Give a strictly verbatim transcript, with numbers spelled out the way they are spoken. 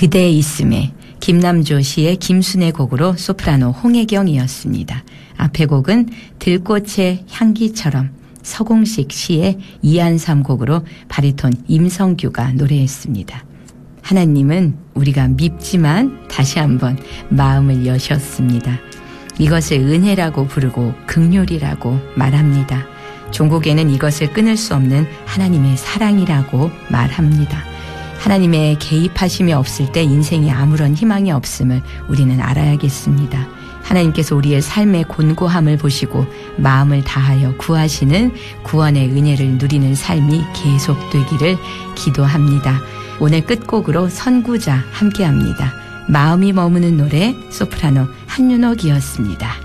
그대 있음에 김남조 시의 김순의 곡으로 소프라노 홍혜경이었습니다. 앞의 곡은 들꽃의 향기처럼 서공식 시의 이안삼 곡으로 바리톤 임성규가 노래했습니다. 하나님은 우리가 밉지만 다시 한번 마음을 여셨습니다. 이것을 은혜라고 부르고 긍휼이라고 말합니다. 종국에는 이것을 끊을 수 없는 하나님의 사랑이라고 말합니다. 하나님의 개입하심이 없을 때 인생에 아무런 희망이 없음을 우리는 알아야겠습니다. 하나님께서 우리의 삶의 곤고함을 보시고 마음을 다하여 구하시는 구원의 은혜를 누리는 삶이 계속되기를 기도합니다. 오늘 끝곡으로 선구자 함께합니다. 마음이 머무는 노래 소프라노 한윤옥이었습니다.